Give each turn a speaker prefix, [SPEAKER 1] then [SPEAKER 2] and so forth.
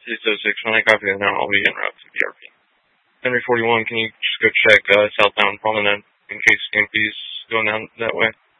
[SPEAKER 1] 606, when I copy that now, I'll be en route to BRP. Henry 41, can you just go check southbound Promenade in case Stampy's going down that way?